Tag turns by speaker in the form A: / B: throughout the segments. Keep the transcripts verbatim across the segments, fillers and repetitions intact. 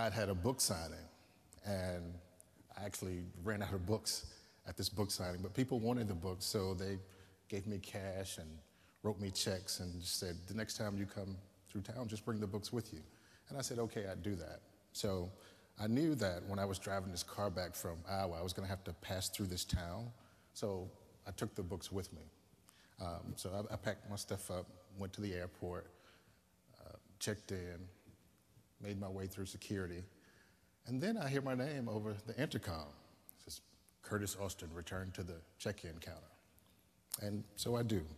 A: I'd had a book signing, and I actually ran out of books at this book signing, but people wanted the books, so they gave me cash and wrote me checks and just said, the next time you come through town, just bring the books with you. And I said, okay, I'd do that. So I knew that when I was driving this car back from Iowa, I was gonna have to pass through this town, so I took the books with me. Um, so I, I packed my stuff up, went to the airport, uh, checked in, made my way through security, and then I hear my name over the intercom. It says, Curtis Austin, return to the check-in counter. And so I do.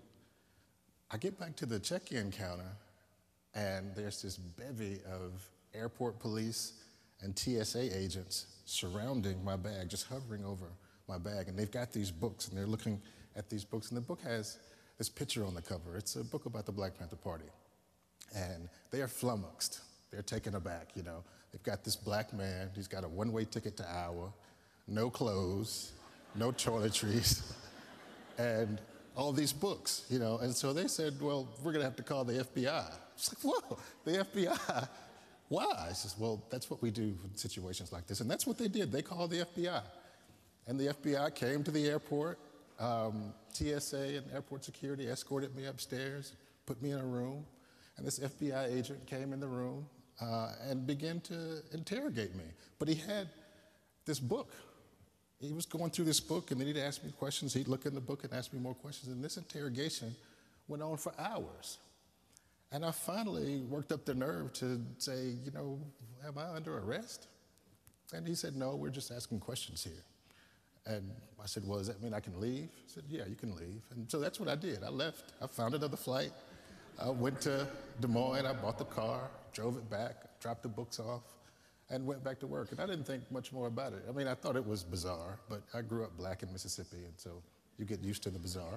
A: I get back to the check-in counter, and there's this bevy of airport police and T S A agents surrounding my bag, just hovering over my bag, and they've got these books, and they're looking at these books, and the book has this picture on the cover. It's a book about the Black Panther Party, and they are flummoxed. They're taken aback, you know. They've got this black man, he's got a one-way ticket to Iowa, no clothes, no toiletries, and all these books, you know. And so they said, well, we're gonna have to call the F B I. It's like, whoa, the F B I? Why? I says, well, that's what we do in situations like this. And that's what they did. They called the F B I. And the F B I came to the airport. Um, T S A and airport security escorted me upstairs, put me in a room. And this F B I agent came in the room uh, and began to interrogate me. But he had this book. He was going through this book, and then he'd ask me questions. He'd look in the book and ask me more questions. And this interrogation went on for hours. And I finally worked up the nerve to say, you know, am I under arrest? And he said, no, we're just asking questions here. And I said, well, does that mean I can leave? He said, yeah, you can leave. And so that's what I did. I left. I found another flight. I went to Des Moines. I bought the car, drove it back, dropped the books off, and went back to work. And I didn't think much more about it. I mean, I thought it was bizarre, but I grew up black in Mississippi, and so you get used to the bizarre.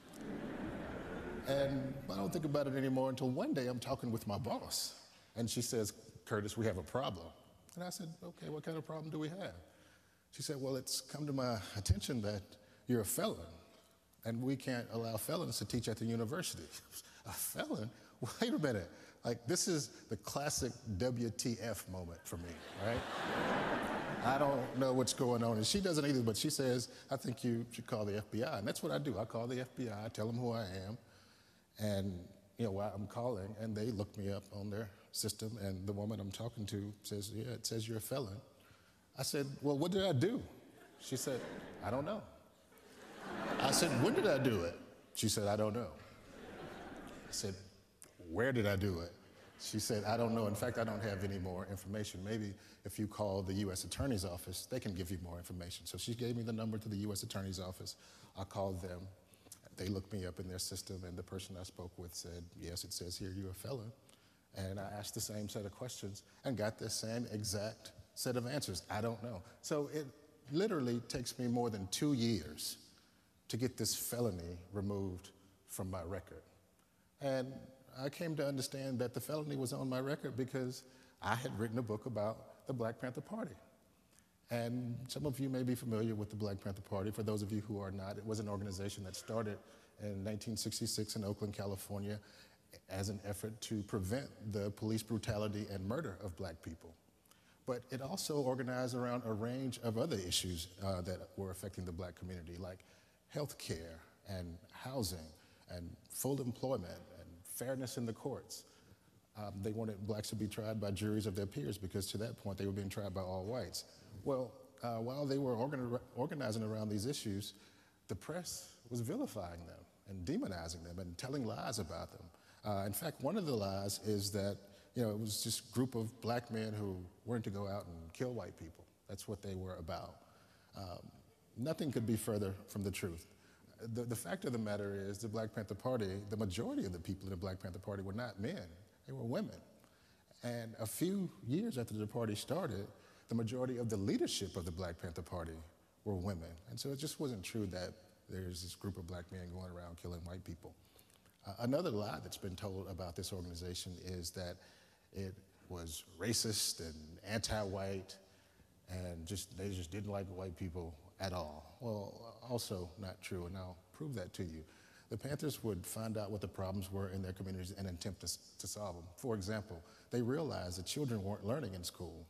A: And I don't think about it anymore until one day I'm talking with my boss, and she says, Curtis, we have a problem. And I said, okay, what kind of problem do we have? She said, well, it's come to my attention that you're a felon, and we can't allow felons to teach at the university. A felon? Wait a minute. Like, this is the classic W T F moment for me, right? I don't know what's going on, and she doesn't either, but she says, I think you should call the F B I. And that's what I do. I call the F B I, I tell them who I am, and you know, why I'm calling, and they look me up on their system, and the woman I'm talking to says, yeah, it says you're a felon. I said, well, what did I do? She said, I don't know. I said, when did I do it? She said, I don't know. I said, where did I do it? She said, I don't know. In fact, I don't have any more information. Maybe if you call the U S Attorney's Office, they can give you more information. So she gave me the number to the U S Attorney's Office. I called them. They looked me up in their system, and the person I spoke with said, yes, it says here you're a felon. And I asked the same set of questions and got the same exact set of answers. I don't know. So it literally takes me more than two years to get this felony removed from my record. And I came to understand that the felony was on my record because I had written a book about the Black Panther Party. And some of you may be familiar with the Black Panther Party. For those of you who are not, it was an organization that started in nineteen sixty-six in Oakland, California, as an effort to prevent the police brutality and murder of black people. But it also organized around a range of other issues uh, that were affecting the black community, like health care and housing and full employment and fairness in the courts. Um, they wanted blacks to be tried by juries of their peers because to that point they were being tried by all whites. Well, uh, while they were organ organizing around these issues, the press was vilifying them and demonizing them and telling lies about them. Uh, in fact, one of the lies is that you know, it was just a group of black men who wanted to go out and kill white people. That's what they were about. Um, nothing could be further from the truth. The, the fact of the matter is the Black Panther Party, the majority of the people in the Black Panther Party were not men, they were women. And a few years after the party started, the majority of the leadership of the Black Panther Party were women. And so it just wasn't true that there's this group of black men going around killing white people. Uh, another lie that's been told about this organization is that it was racist and anti-white and just they just didn't like white people at all. Well, also not true, and I'll prove that to you. The Panthers would find out what the problems were in their communities and attempt to, to solve them. For example, they realized that children weren't learning in school.